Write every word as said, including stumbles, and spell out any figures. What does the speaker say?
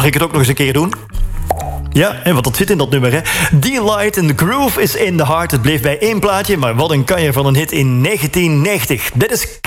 ik het ook nog eens een keer doen? Ja, en wat dat zit in dat nummer, hè. Delight and the Groove is in the Heart. Het bleef bij één plaatje, maar wat een kanjer van een hit in negentien negentig. Dit is